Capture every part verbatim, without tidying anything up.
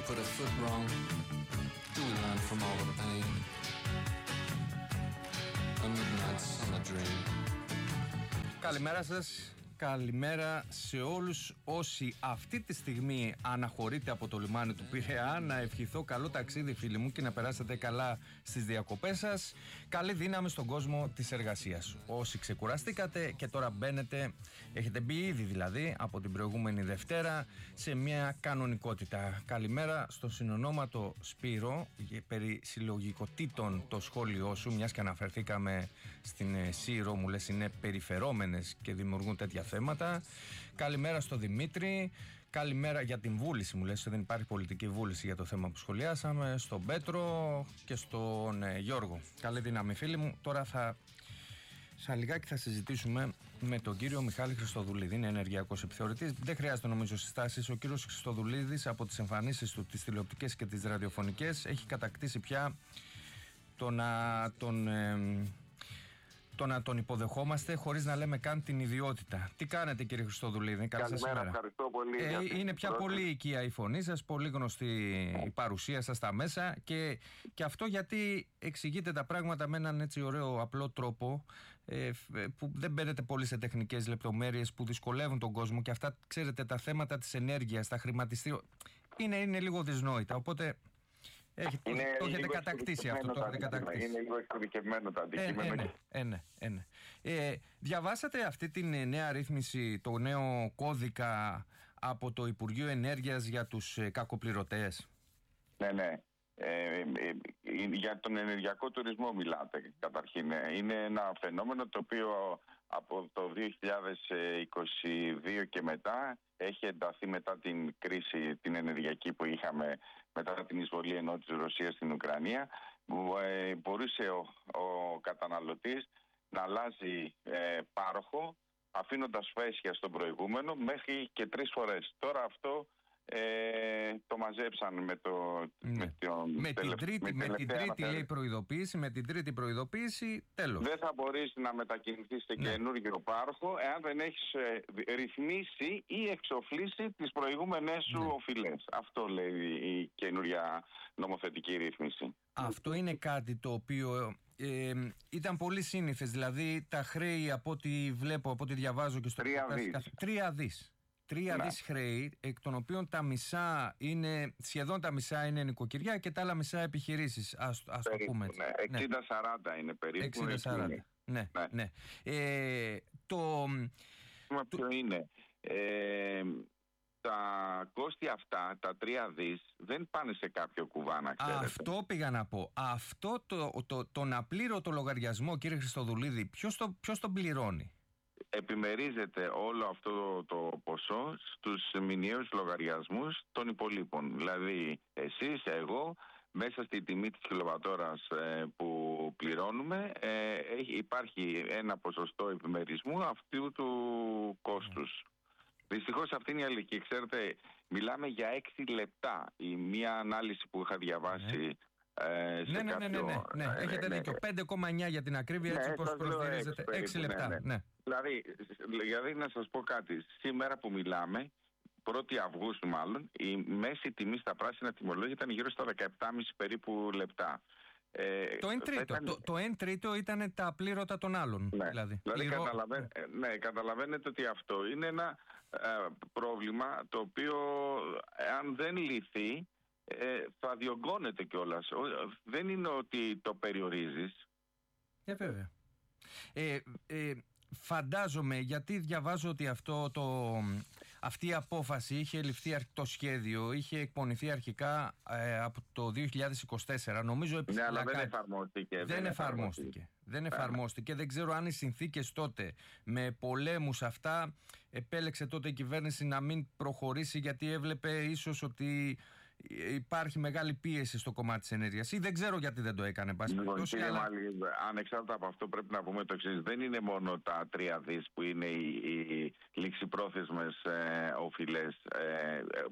put a foot wrong? Do we learn from all the pain? A midnight summer dream. Καλημέρα σας. Καλημέρα σε όλους όσοι αυτή τη στιγμή αναχωρείτε από το λιμάνι του Πειραιά. Να ευχηθώ καλό ταξίδι, φίλοι μου, και να περάσετε καλά στις διακοπές σας. Καλή δύναμη στον κόσμο της εργασίας. Όσοι ξεκουραστήκατε και τώρα μπαίνετε, έχετε μπει ήδη δηλαδή από την προηγούμενη Δευτέρα σε μια κανονικότητα. Καλημέρα στον συνονόματο Σπύρο, περί συλλογικοτήτων το σχόλιο σου, μιας και αναφερθήκαμε στην ΣΥΡΟ, μου λες είναι περιφερόμενες και δημιουργούν τέτοια θέματα. Καλημέρα στο Δημήτρη. Καλημέρα για την βούληση, μου λες, δεν υπάρχει πολιτική βούληση για το θέμα που σχολιάσαμε. Στον Πέτρο και στον ε, Γιώργο. Καλή δύναμη, φίλοι μου. Τώρα θα σε λιγάκι θα συζητήσουμε με τον κύριο Μιχάλη Χριστοδουλίδη. Είναι ενεργειακός επιθεωρητής. Δεν χρειάζεται νομίζω συστάσεις. Ο κύριος Χριστοδουλίδης από τις εμφανίσεις του, τις τηλεοπτικές και τις ραδιοφωνικές, έχει κατακτήσει πια το να τον... Ε, το να τον υποδεχόμαστε χωρίς να λέμε καν την ιδιότητα. Τι κάνετε, κύριε Χριστοδουλίδη? Καλημέρα, ευχαριστώ πολύ. Ε, για είναι πια πρώτη. Πολύ οικία η φωνή σας, πολύ γνωστή η παρουσία σας στα μέσα και, και αυτό γιατί εξηγείτε τα πράγματα με έναν έτσι ωραίο απλό τρόπο, ε, που δεν μπαίνετε πολύ σε τεχνικές λεπτομέρειες που δυσκολεύουν τον κόσμο, και αυτά, ξέρετε, τα θέματα της ενέργειας, τα χρηματιστήρια είναι, είναι λίγο δυσνόητα, οπότε... Έχει, το, το έχετε κατακτήσει αυτό, το έχετε κατακτήσει. Είναι λίγο εξειδικευμένο το αντικείμενο. Ε, ε, ναι, ε, ναι. Ε, διαβάσατε αυτή την νέα ρύθμιση, το νέο κώδικα από το Υπουργείο Ενέργειας για τους ε, κακοπληρωτές? Ναι, ναι. Ε, ε, ε, για τον ενεργειακό τουρισμό μιλάτε καταρχήν. Είναι ένα φαινόμενο το οποίο από το δύο χιλιάδες είκοσι δύο και μετά έχει ενταθεί μετά την κρίση την ενεργειακή που είχαμε μετά την εισβολή ενώ της Ρωσίας στην Ουκρανία, που ε, μπορούσε ο, ο καταναλωτής να αλλάζει ε, πάροχο αφήνοντας φέσια στον προηγούμενο μέχρι και τρεις φορές. Τώρα αυτό ε, το μαζέψαν με, το, ναι. με, το, με, την τελε, τρίτη, με την τρίτη λέει, προειδοποίηση, με την τρίτη προειδοποίηση τέλος. Δεν θα μπορείς να μετακινηθείς σε ναι. καινούργιο πάροχο εάν δεν έχεις ε, ρυθμίσει ή εξοφλήσει τις προηγούμενες σου ναι. οφειλές. Αυτό λέει η καινούρια νομοθετική ρύθμιση. Αυτό είναι κάτι το οποίο ε, ήταν πολύ σύνηθες, δηλαδή τα χρέη από ό,τι βλέπω, από ό,τι διαβάζω και στο... Τρία δις. Τρία δις. Τρία δις χρέη, εκ των οποίων τα μισά είναι, σχεδόν τα μισά είναι νοικοκυριά και τα άλλα μισά επιχειρήσεις, ας, ας το πούμε έτσι. Ναι. εξήντα σαράντα είναι περίπου. εξήντα σαράντα. Ναι, ναι. ναι. Ε, το... Μα ποιο είναι. Ε, τα κόστη αυτά, τα τρία δις, δεν πάνε σε κάποιο κουβάνα, ξέρετε. Αυτό πήγα να πω. Αυτό το, το, το, τον απλήρωτο λογαριασμό, κύριε Χριστοδουλίδη, ποιος, το, ποιος τον πληρώνει? Επιμερίζεται όλο αυτό το ποσό στους μηνιαίους λογαριασμούς των υπολείπων. Δηλαδή εσείς, εγώ, μέσα στη τιμή της κιλοβατόρας ε, που πληρώνουμε ε, έχει, υπάρχει ένα ποσοστό επιμερισμού αυτού του κόστους. Mm. Δυστυχώς αυτή είναι η αλήθεια. Ξέρετε, μιλάμε για έξι λεπτά. Η μία ανάλυση που είχα διαβάσει... Mm. Ε, ναι, ναι, κάποιο... ναι, ναι, ναι, ναι, έχετε δίκιο. Ναι. πέντε κόμμα εννιά για την ακρίβεια, έτσι όπως ναι, προσδιορίζεται. έξι λεπτά. Ναι, ναι. Ναι. Δηλαδή, δηλαδή, να σας πω κάτι. Σήμερα που μιλάμε, πρώτη Αυγούστου μάλλον, η μέση τιμή στα πράσινα τιμολόγια ήταν γύρω στα δεκαεπτά κόμμα πέντε περίπου λεπτά. Ε, το εν τρίτο, ήταν... το, το εν τρίτο ήταν τα απλήρωτα των άλλων. Ναι, δηλαδή, δηλαδή καταλαβα... ναι, καταλαβαίνετε ότι αυτό είναι ένα ε, πρόβλημα το οποίο, αν δεν λυθεί, Ε, θα διωγγώνεται κιόλας. Δεν είναι ότι το περιορίζεις. Ε, βέβαια. Ε, ε, φαντάζομαι, γιατί διαβάζω ότι αυτό το, αυτή η απόφαση είχε ληφθεί, το σχέδιο είχε εκπονηθεί αρχικά ε, από το δύο χιλιάδες είκοσι τέσσερα. Νομίζω ναι, αλλά δεν εφαρμόστηκε. Δεν, δεν εφαρμόστηκε. Δεν εφαρμόστηκε. Δεν ξέρω αν οι συνθήκες τότε με πολέμους αυτά επέλεξε τότε η κυβέρνηση να μην προχωρήσει, γιατί έβλεπε ίσως ότι υπάρχει μεγάλη πίεση στο κομμάτι της ενέργειας, ή δεν ξέρω γιατί δεν το έκανε. Λοιπόν, κύριε αλλά... Μάλη, ανεξάρτητα από αυτό πρέπει να πούμε το εξής. Δεν είναι μόνο τα τρία δις που είναι οι, οι ληξιπρόθεσμες ε, οφειλές. Ε,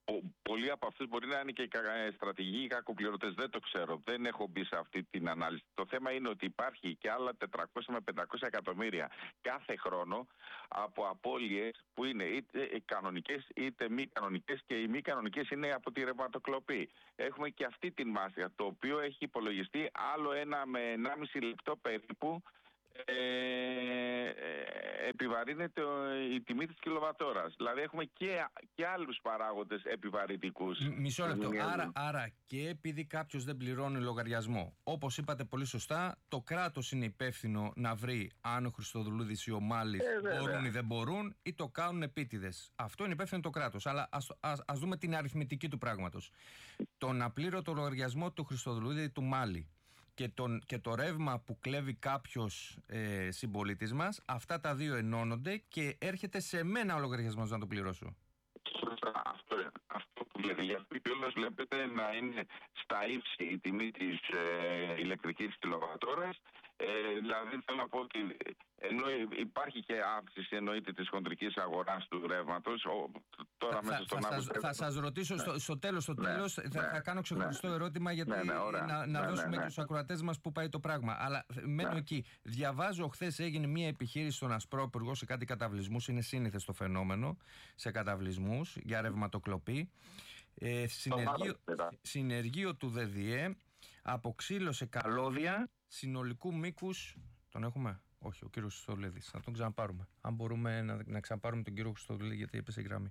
πολλοί από αυτούς μπορεί να είναι και στρατηγικοί κακοπληρωτές, δεν το ξέρω, δεν έχω μπει σε αυτή την ανάλυση. Το θέμα είναι ότι υπάρχει και άλλα τετρακόσια με πεντακόσια εκατομμύρια κάθε χρόνο από απώλειες που είναι είτε κανονικές είτε μη κανονικές, και οι μη κανονικές είναι από τη ρευματοκλοπή. Έχουμε και αυτή την μάστιγα, το οποίο έχει υπολογιστεί άλλο ένα με ενάμιση λεπτό περίπου. Ε, επιβαρύνεται η τιμή της κιλοβατόρας. Δηλαδή έχουμε και, και άλλους παράγοντες επιβαρυντικούς. Μισό λεπτό. Άρα, άρα και επειδή κάποιος δεν πληρώνει λογαριασμό, όπως είπατε πολύ σωστά, το κράτος είναι υπεύθυνο να βρει αν ο Χριστοδουλούδης ή ο Μάλης ε, μπορούν ή δεν μπορούν, ή το κάνουν επίτηδες. Αυτό είναι υπεύθυνο το κράτος. Αλλά ας, ας, ας δούμε την αριθμητική του πράγματος. Τον απλήρωτο λογαριασμό του Χριστοδουλούδη ή του Μάλη και, τον, και το ρεύμα που κλέβει κάποιος ε, συμπολίτης μας, αυτά τα δύο ενώνονται και έρχεται σε μένα ο λογαριασμός να το πληρώσω. Αυτό, αυτό που λέτε. Για αυτό και όλος βλέπετε να είναι στα ύψη η τιμή της ε, ηλεκτρικής κιλοβατόρας. Ε, δηλαδή θέλω να πω ότι ενώ υπάρχει και αύξηση εννοείται της χοντρικής αγοράς του ρεύματος, τώρα θα, μέσα στον θα, Αύγουστο... Θα σας ρωτήσω ναι. στο, στο τέλος, στο ναι, τέλος θα, ναι, θα κάνω ξεχωριστό ναι, ερώτημα γιατί ναι, ναι, να, να ναι, δώσουμε ναι, ναι. και στους ακροατές μας που πάει το πράγμα. Αλλά μένω ναι. εκεί. Διαβάζω, χθες έγινε μια επιχείρηση στον Ασπρόπυργο σε κάτι καταβλισμούς, είναι σύνηθες το φαινόμενο, σε καταβλισμούς για ρευματοκλοπή. Ε, συνεργείο, συνεργείο του ΔΔΕ αποξήλωσε καλώδια συνολικού μήκους. Τον έχουμε? Όχι, ο κύριος Χριστοδουλίδης. Να τον ξαναπάρουμε. Αν μπορούμε να, να ξαναπάρουμε τον κύριο Χριστοδουλίδη, γιατί έπεσε η γραμμή.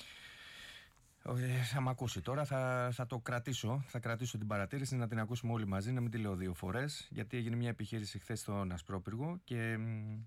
Ε, θα μ' ακούσει τώρα, θα, θα το κρατήσω. Θα κρατήσω την παρατήρηση να την ακούσουμε όλοι μαζί, να μην τη λέω δύο φορές. Γιατί έγινε μια επιχείρηση χθες στον Ασπρόπυργο και μ,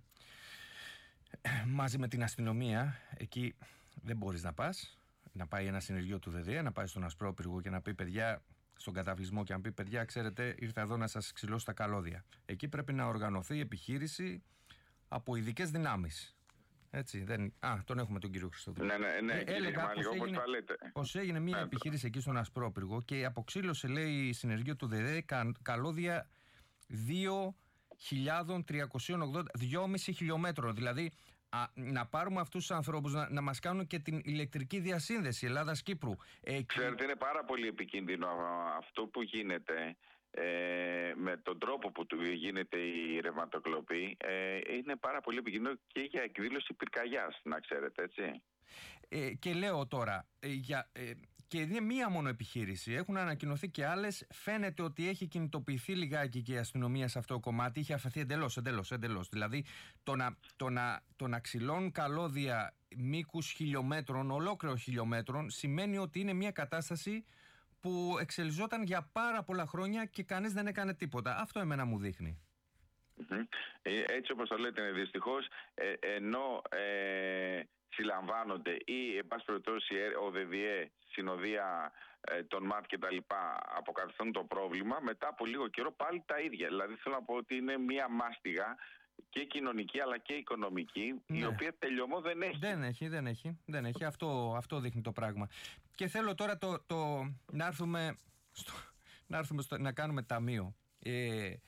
μαζί με την αστυνομία, εκεί δεν μπορείς να πας. Να πάει ένα συνεργείο του ΔΔΕ, να πάει στον Ασπρόπυργο και να πει παιδιά, στον καταβλισμό και να πει παιδιά, ξέρετε, ήρθα εδώ να σας ξυλώσω τα καλώδια. Εκεί πρέπει να οργανωθεί επιχείρηση από ειδικές δυνάμεις. Έτσι, δεν... Α, τον έχουμε τον κύριο Χριστοδουλίδη. Ναι, ναι, ναι, ε, έλεγα πως έγινε, πως έγινε μια επιχείρηση εκεί στον Ασπρόπυργο και αποξήλωσε, λέει, η συνεργείο του ΔΔΕ κα, καλώδια δύο χιλιάδες τριακόσια ογδόντα, δυόμισι χιλιόμετρων. Δηλαδή, Α, να πάρουμε αυτούς τους ανθρώπους να, να μας κάνουν και την ηλεκτρική διασύνδεση Ελλάδας-Κύπρου. Ε, Ξέρετε, είναι πάρα πολύ επικίνδυνο αυτό που γίνεται ε, με τον τρόπο που του γίνεται η ρευματοκλοπή. Ε, είναι πάρα πολύ επικίνδυνο και για εκδήλωση πυρκαγιάς, να ξέρετε, έτσι. Ε, και λέω τώρα, ε, για, ε, και είναι μία μόνο επιχείρηση. Έχουν ανακοινωθεί και άλλες. Φαίνεται ότι έχει κινητοποιηθεί λιγάκι και η αστυνομία σε αυτό το κομμάτι. Είχε αφαιθεί εντελώς, εντελώς, εντελώς. Δηλαδή, το να, το να, το να ξυλώνουν καλώδια μήκους χιλιόμετρων, ολόκληρων χιλιόμετρων, σημαίνει ότι είναι μία κατάσταση που εξελιζόταν για πάρα πολλά χρόνια και κανείς δεν έκανε τίποτα. Αυτό εμένα μου δείχνει. Mm-hmm. Ε, έτσι όπως το λέτε, δυστυχώς, ε, ενώ... Ε... συλλαμβάνονται ή εν πάση περιπτώσει ο ΔΔΕ, συνοδεία ε, των ΜΑΤ και τα λοιπά αποκαθιστούν το πρόβλημα, μετά από λίγο καιρό πάλι τα ίδια. Δηλαδή θέλω να πω ότι είναι μία μάστιγα και κοινωνική αλλά και οικονομική, ναι, η οποία τελειωμό δεν έχει. Δεν έχει, δεν έχει, δεν έχει. Αυτό, αυτό δείχνει το πράγμα. Και θέλω τώρα το, το, να έρθουμε, στο, να, έρθουμε στο, να κάνουμε ταμείο. Ε, ε,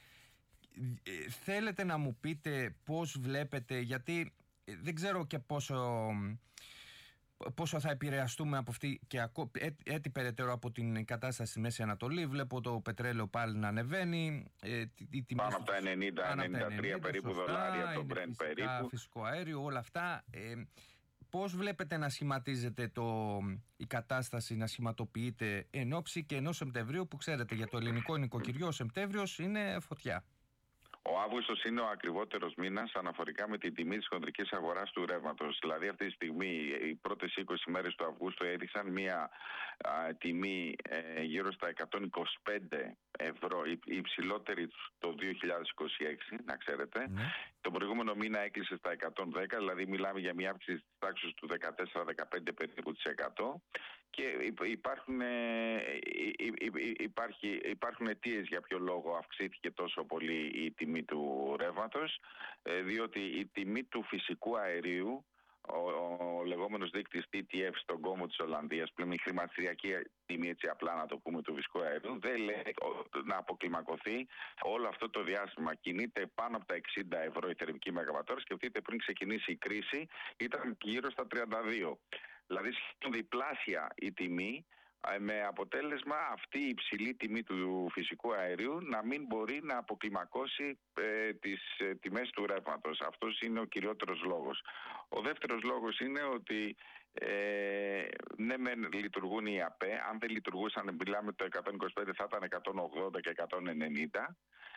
θέλετε να μου πείτε πώς βλέπετε, γιατί δεν ξέρω και πόσο, πόσο θα επηρεαστούμε από αυτή και έτσι περαιτέρω από την κατάσταση στη Μέση Ανατολή. Βλέπω το πετρέλαιο πάλι να ανεβαίνει. Ε, πάνω από τα ενενήντα ενενήντα τρία περίπου σωστά, δολάρια το Brent περίπου. Φυσικό αέριο, όλα αυτά. Ε, πώς βλέπετε να σχηματίζεται το, η κατάσταση, να σχηματοποιείται εν ώψη και ενός Σεπτεμβρίου, που ξέρετε για το ελληνικό νοικοκυριό ο Σεπτέμβριος είναι φωτιά. Ο Αύγουστος είναι ο ακριβότερος μήνας αναφορικά με την τιμή της χοντρικής αγοράς του ρεύματος. Δηλαδή αυτή τη στιγμή οι πρώτες είκοσι μέρες του Αυγούστου έδειξαν μια α, τιμή ε, γύρω στα εκατόν είκοσι πέντε ευρώ, η, η υψηλότερη το δύο χιλιάδες είκοσι έξι, να ξέρετε. Mm. Το προηγούμενο μήνα έκλεισε στα εκατόν δέκα, δηλαδή μιλάμε για μια αύξηση της τάξης του δεκατέσσερα με δεκαπέντε περίπου της εκατό. Και υπάρχουν, υπάρχει, υπάρχουν αιτίες για ποιο λόγο αυξήθηκε τόσο πολύ η τιμή του ρεύματος, διότι η τιμή του φυσικού αερίου, ο, ο λεγόμενος δείκτης τι τι εφ στον κόμμο της Ολλανδίας, που είναι η χρηματιστηριακή τιμή, έτσι απλά να το πούμε, του φυσικού αερίου, δεν λέει να αποκλιμακωθεί όλο αυτό το διάστημα. Κινείται πάνω από τα εξήντα ευρώ η θερμική μεγαβατόρα. Σκεφτείτε, πριν ξεκινήσει η κρίση ήταν γύρω στα τριάντα δύο. δηλαδή σχεδόν διπλάσια η τιμή, με αποτέλεσμα αυτή η υψηλή τιμή του φυσικού αερίου να μην μπορεί να αποκλιμακώσει ε, τις ε, τιμές του ρεύματος. Αυτός είναι ο κυριότερος λόγος. Ο δεύτερος λόγος είναι ότι ε, ναι μεν λειτουργούν οι ΑΠΕ, αν δεν λειτουργούσαν, μιλάμε το εκατόν είκοσι πέντε θα ήταν εκατόν ογδόντα και εκατόν ενενήντα,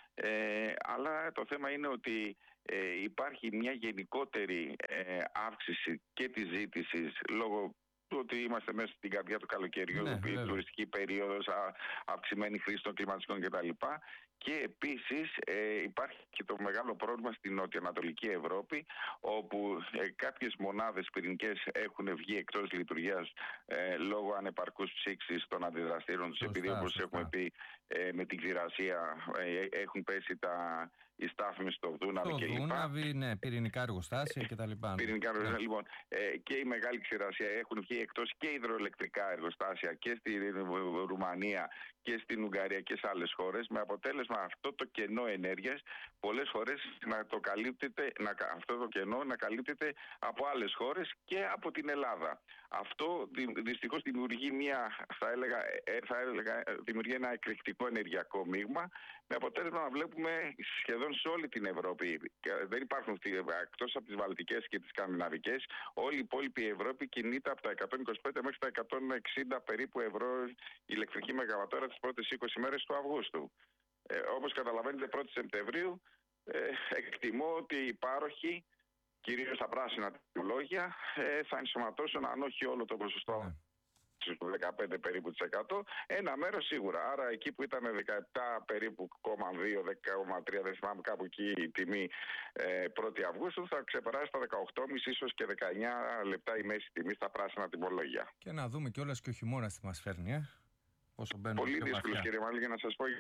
ε, αλλά το θέμα είναι ότι ε, υπάρχει μια γενικότερη ε, αύξηση και της ζήτησης λόγω ότι είμαστε μέσα στην καρδιά του καλοκαιριού, ναι, η τουριστική περίοδος, αυξημένη χρήση των κλιματικών κτλ. Και επίσης ε, υπάρχει και το μεγάλο πρόβλημα στην νοτιοανατολική Ευρώπη, όπου ε, κάποιες μονάδες πυρηνικές έχουν βγει εκτός λειτουργίας ε, λόγω ανεπαρκούς ψήξης των αντιδραστήρων τους, επειδή όπως έχουμε πει ε, με την ξηρασία ε, έχουν πέσει τα... οι στάθμες στο Δούναβι το και λοιπά. Δούναβι, ναι, πυρηνικά εργοστάσια και τα λοιπά. Πυρηνικά εργοστάσια, ναι. Λοιπόν, ε, και η μεγάλη ξηρασία έχουν βγει εκτός και υδροελεκτρικά εργοστάσια και στη Ρουμανία και στην Ουγγαρία και σε άλλες χώρες, με αποτέλεσμα αυτό το κενό ενέργειας πολλές φορές να το καλύπτεται, να, αυτό το κενό να καλύπτεται από άλλες χώρες και από την Ελλάδα. Αυτό δυστυχώς δημιουργεί μια, θα έλεγα, θα έλεγα, δημιουργεί ένα εκρηκτικό ενεργειακό μείγμα, με αποτέλεσμα να βλέπουμε σχεδόν σε όλη την Ευρώπη. Δεν υπάρχουν, εκτός από τις Βαλτικές και τις Σκανδιναβικές, όλη η υπόλοιπη Ευρώπη κινείται από τα εκατόν είκοσι πέντε μέχρι τα εκατόν εξήντα περίπου ευρώ ηλεκτρική μεγαβατόρα τις πρώτες είκοσι μέρες του Αυγούστου. Ε, όπως καταλαβαίνετε, πρώτη Σεπτεμβρίου ε, εκτιμώ ότι οι πάροχοι, κυρίως τα πράσινα τιμολόγια, ε, θα ενσωματώσουν, αν όχι όλο το ποσοστό, του δεκαπέντε περίπου της εκατό, ένα μέρος σίγουρα. Άρα εκεί που ήταν δεκαεπτά περίπου κόμμα δύο, δέκα κόμμα τρία, δεν θυμάμαι, κάπου εκεί η τιμή ε, πρώτη Αυγούστου, θα ξεπεράσει τα δεκαοκτώ κόμμα πέντε ίσως και δεκαεννιά λεπτά η μέση τιμή στα πράσινα τιμολόγια. Και να δούμε κιόλας και ο χειμώνας τι μας φέρνει, ε? Πόσο μπαίνουν. Πολύ δύσκολο, κύριε Μάλλη, για να σας πω.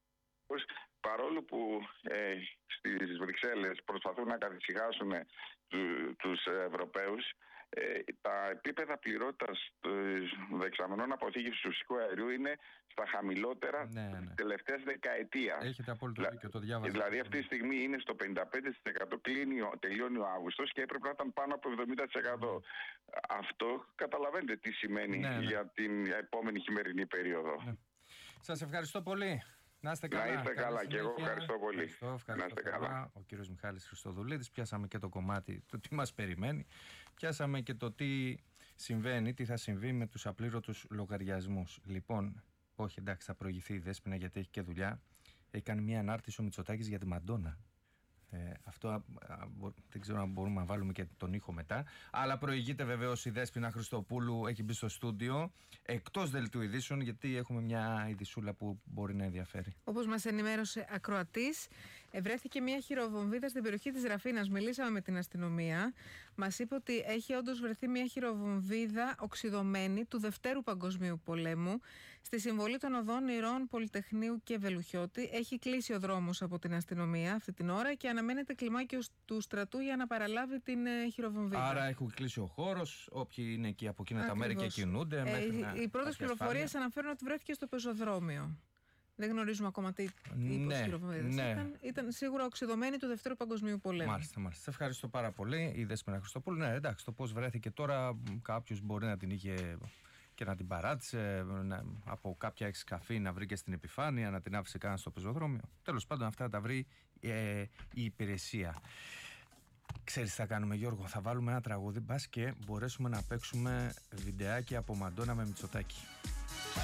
Παρόλο που ε, στις Βρυξέλλες προσπαθούν να καθησυχάσουν του, τους Ευρωπαίους, ε, τα επίπεδα πληρότητας των δεξαμενών αποθήκευσης του φυσικού αερίου είναι στα χαμηλότερα, ναι, ναι, της τελευταίας δεκαετίας. Έχετε απόλυτο δίκιο, το διάβασα. Δηλαδή αυτή τη στιγμή είναι στο πενήντα πέντε τοις εκατό, κλείνει, τελειώνει ο Αύγουστος και έπρεπε να ήταν πάνω από εβδομήντα τοις εκατό. Mm. Αυτό καταλαβαίνετε τι σημαίνει, ναι, ναι, για την επόμενη χειμερινή περίοδο. Ναι. Σας ευχαριστώ πολύ. Να είστε καλά. Να είστε καλά και εγώ ευχαριστώ πολύ. Ευχαριστώ, ευχαριστώ, να είστε καλά. Ο κύριος Μιχάλης Χριστοδουλίδης. Πιάσαμε και το κομμάτι το τι μας περιμένει. Πιάσαμε και το τι συμβαίνει, τι θα συμβεί με τους απλήρωτους λογαριασμούς. Λοιπόν, όχι, εντάξει, θα προηγηθεί η Δέσποινα γιατί έχει και δουλειά. Έχει κάνει μια ανάρτηση ο Μητσοτάκης για τη Μαντόνα. Ε, αυτό α, α, δεν ξέρω αν μπορούμε να βάλουμε και τον ήχο μετά. Αλλά προηγείται βεβαίως η Δέσποινα Χριστοπούλου, έχει μπει στο στούντιο εκτός δελτίου ειδήσεων, γιατί έχουμε μια ειδησούλα που μπορεί να ενδιαφέρει. Όπως μας ενημέρωσε ακροατής, βρέθηκε μια χειροβομβίδα στην περιοχή της Ραφίνας. Μιλήσαμε με την αστυνομία. Μας είπε ότι έχει όντως βρεθεί μια χειροβομβίδα οξυδωμένη του Δευτέρου Παγκοσμίου Πολέμου στη συμβολή των οδών Ηρών, Πολυτεχνείου και Βελουχιώτη. Έχει κλείσει ο δρόμος από την αστυνομία αυτή την ώρα και αναμένεται κλιμάκιο του στρατού για να παραλάβει την ε, χειροβομβίδα. Άρα έχουν κλείσει ο χώρος, όποιοι είναι εκεί από εκείνα τα μέρη και κινούνται. Ε, οι οι πρώτες πληροφορίες αναφέρουν ότι βρέθηκε στο πεζοδρόμιο. Δεν γνωρίζουμε ακόμα τι τύπος ναι, χειροβομβίδας ναι. ήταν. Ήταν σίγουρα οξυδωμένη του Δευτέρου Παγκοσμίου Πολέμου. Μάλιστα, μάλιστα. Σε ευχαριστώ πάρα πολύ. Η Δέσποινα Χριστοπούλου. Ναι, εντάξει, το πώς βρέθηκε τώρα, κάποιος μπορεί να την είχε και να την παράτησε να, από κάποια εξκαφή να βρει και στην επιφάνεια, να την άφησε κανένα στο πεζοδρόμιο. Τέλος πάντων, αυτά τα βρει ε, η υπηρεσία. Ξέρεις τι θα κάνουμε, Γιώργο? Θα βάλουμε ένα τραγούδι, μπας και μπορέσουμε να παίξουμε βιντεάκι από Μαντόνα με Μητσοτάκη.